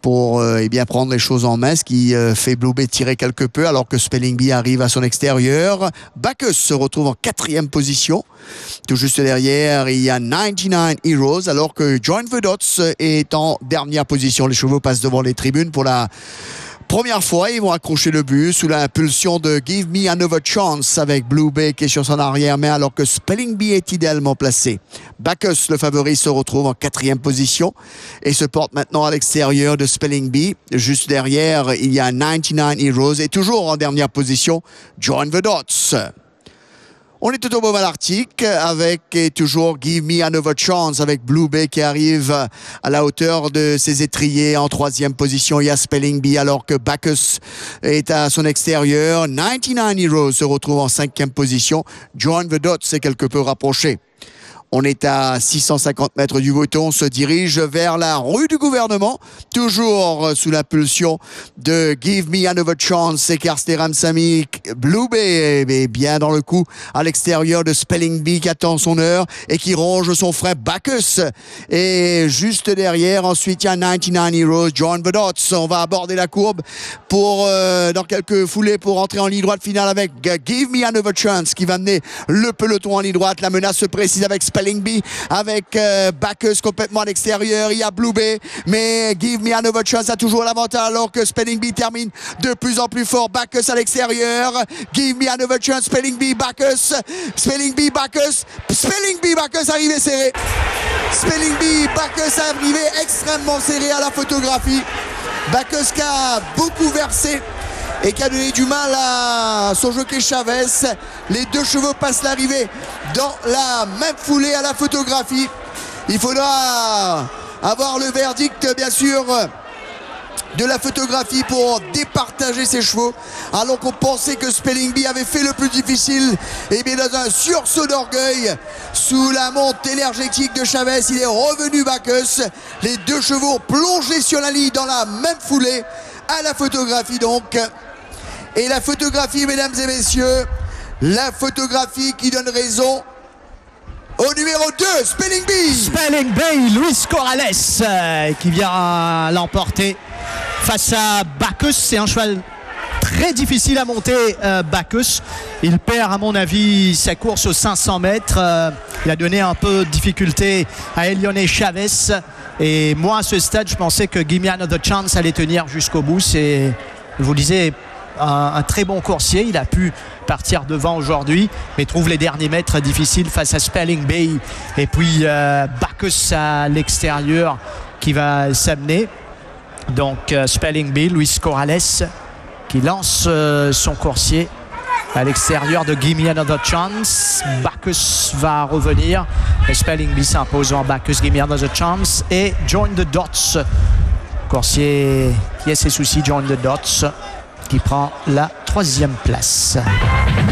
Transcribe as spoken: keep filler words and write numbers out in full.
pour euh, eh bien, prendre les choses en main, ce qui euh, fait Blue Bay tirer quelque peu alors que Spelling Bee arrive à son extérieur. Bacchus se retrouve en quatrième position. Tout juste derrière, il y a quatre-vingt-dix-neuf Heroes alors que Join the Dots est en dernière position. Les chevaux passent devant les tribunes pour la première fois. Ils vont accrocher le but sous l'impulsion de Give Me Another Chance avec Blue Bay qui est sur son arrière-main alors que Spelling Bee est idéalement placé. Bacchus, le favori, se retrouve en quatrième position et se porte maintenant à l'extérieur de Spelling Bee. Juste derrière, il y a quatre-vingt-dix-neuf Heroes et toujours en dernière position, Join the Dots. On est tout au bas l'Arctique avec et toujours Give Me Another Chance avec Blue Bay qui arrive à la hauteur de ses étriers en troisième position. Il y a Spelling Bee alors que Bacchus est à son extérieur. quatre-vingt-dix-neuf Heroes se retrouve en cinquième position. Join the Dots s'est quelque peu rapproché. On est à six cent cinquante mètres du bouton, on se dirige vers la rue du gouvernement, toujours sous l'impulsion de Give Me Another Chance et Karsteram Samik. Blue Bay est bien dans le coup à l'extérieur de Spelling Bee qui attend son heure et qui ronge son frère Bacchus. Et juste derrière, ensuite, il y a quatre-vingt-dix-neuf Heroes, Join the Dots. On va aborder la courbe pour, euh, dans quelques foulées pour entrer en ligne droite finale avec Give Me Another Chance qui va mener le peloton en ligne droite. La menace se précise avec Spelling Bee, avec euh, Bacchus complètement à l'extérieur. Il y a Blue Bay, mais Give Me Another Chance a toujours l'avantage alors que Spelling Bee termine de plus en plus fort. Bacchus à l'extérieur. Give Me Another Chance, Spelling Bee, Bacchus. Spelling Bee, Bacchus. Spelling Bee, Bacchus arrivé serré. Spelling Bee, Bacchus arrivé extrêmement serré à la photographie. Bacchus qui a beaucoup versé et qui a donné du mal à son jockey Chavez. Les deux chevaux passent l'arrivée dans la même foulée à la photographie. Il faudra avoir le verdict, bien sûr, de la photographie pour départager ses chevaux. Alors qu'on pensait que Spelling Bee avait fait le plus difficile, et bien dans un sursaut d'orgueil, sous la monte énergétique de Chavez, il est revenu Bacchus. Les deux chevaux plongés sur la ligne dans la même foulée à la photographie donc. Et la photographie, mesdames et messieurs, la photographie qui donne raison au numéro deux, Spelling Bee. Spelling Bee, Luis Corrales euh, qui vient l'emporter face à Bacchus. C'est un cheval très difficile à monter, euh, Bacchus. Il perd, à mon avis, sa course aux cinq cents mètres. Euh, il a donné un peu de difficulté à Elione Chavez. Et moi, à ce stade, je pensais que Give Me Another Chance allait tenir jusqu'au bout. C'est, je vous le disais, Un, un très bon coursier. Il a pu partir devant aujourd'hui, mais trouve les derniers mètres difficiles face à Spelling Bee. Et puis euh, Bacchus à l'extérieur qui va s'amener. Donc euh, Spelling Bee, Luis Corrales qui lance euh, son coursier à l'extérieur de Give Me Another Chance. Bacchus va revenir et Spelling Bee s'impose en Bacchus, Give Me Another Chance et Join the Dots. Coursier qui a ses soucis, Join the Dots, qui prend la troisième place.